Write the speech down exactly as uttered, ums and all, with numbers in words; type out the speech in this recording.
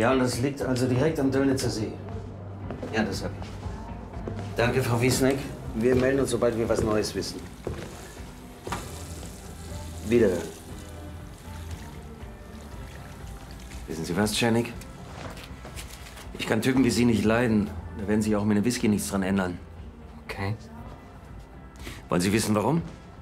Ja, und das liegt also direkt am Döllnitzer See. Ja, das hab ich. Danke, Frau Wiesneck. Wir melden uns, sobald wir was Neues wissen. Wiederhören. Wissen Sie was, Janik? Ich kann Typen wie Sie nicht leiden. Da werden sich auch mit einem Whisky nichts dran ändern. Okay. Wollen Sie wissen, warum?